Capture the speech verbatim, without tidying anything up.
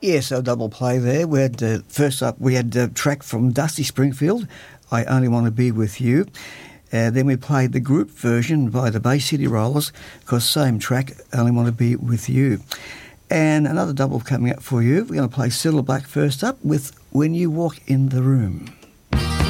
Yes, a double play there. We had uh, first up, we had a track from Dusty Springfield, I Only Want to Be With You. Uh, then we played the group version by the Bay City Rollers, because same track, Only Want to Be With You. And another double coming up for you. We're going to play Cilla Black first up with When You Walk in the Room.